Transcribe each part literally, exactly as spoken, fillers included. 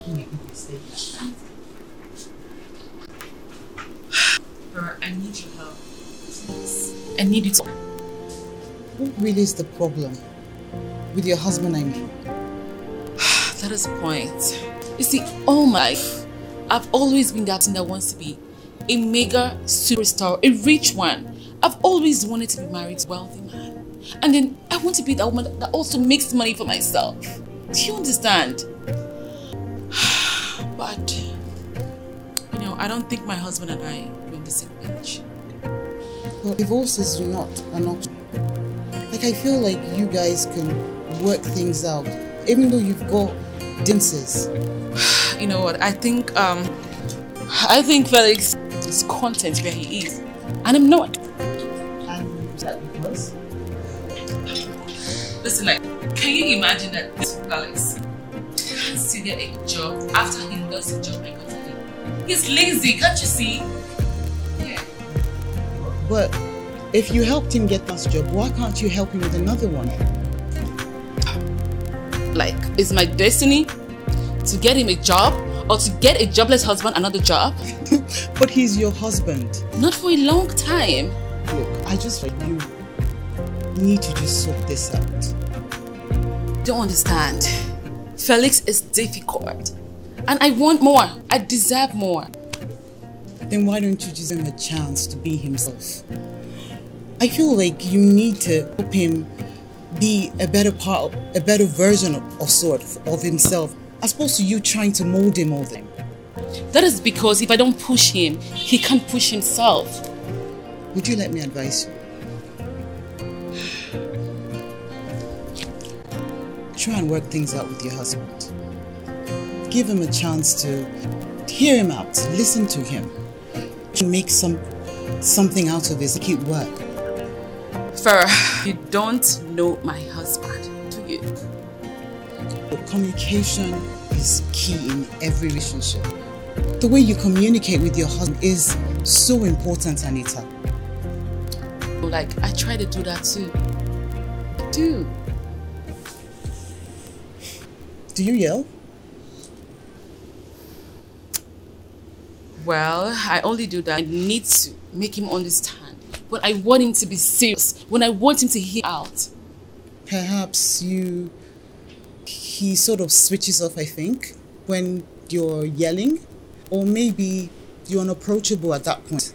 Make a mistake. Bert, I need your help. Please. I need you to. What really is the problem? With your husband, I mean? That is the point. You see, all my life, I've always been that person that wants to be a mega superstar, a rich one. I've always wanted to be married to a wealthy man. And then I want to be that woman that also makes money for myself. Do you understand? But, you know, I don't think my husband and I are on the same page. Well, divorce is not an option. Like, I feel like you guys can work things out, even though you've got differences. You know what? I think, um, I think Felix is content where he is, and I'm not. And is that because? Listen, like, can you imagine that this Felix has to get a job after he lost the job I got to him? He's lazy, can't you see? Yeah. But if you helped him get this job, why can't you help him with another one? Like, is my destiny to get him a job or to get a jobless husband another job? But he's your husband. Not for a long time. Look, I just like you need to just sort this out. Don't understand. Felix is difficult. And I want more. I deserve more. Then why don't you just give him a chance to be himself? I feel like you need to help him be a better part, a better version of, of sort of himself, as opposed to you trying to mold him all the time. That is because if I don't push him, he can't push himself. Would you let me advise you? Try and work things out with your husband. Give him a chance to hear him out, listen to him, and make some something out of this, make it work. Farah, you don't know my husband, do you? But communication is key in every relationship. The way you communicate with your husband is so important, Anita. Like, I try to do that too. I do. Do you yell? Well, I only do that. I need to make him understand. When I want him to be serious, when I want him to hear out. Perhaps you... he sort of switches off, I think, when you're yelling. Or maybe you're unapproachable at that point.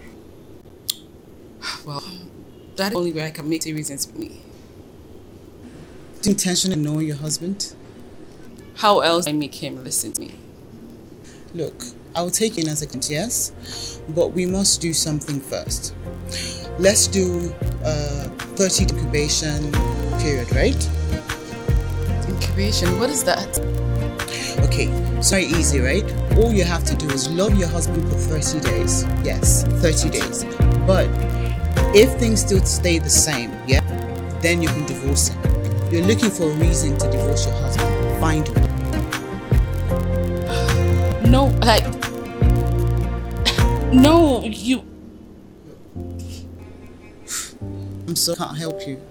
Well, that's the only way I can make the reasons for me. Do you intentionally know your husband? How else can I make him listen to me? Look, I'll take you in as a client, yes, but we must do something first. Let's do a thirty incubation period, right? Incubation? What is that? Okay, it's very easy, right? All you have to do is love your husband for thirty days. Yes, thirty days. But if things still stay the same, yeah, then you can divorce him. You're looking for a reason to divorce your husband. Find one. No, like... No, you... I'm sorry, I can't help you.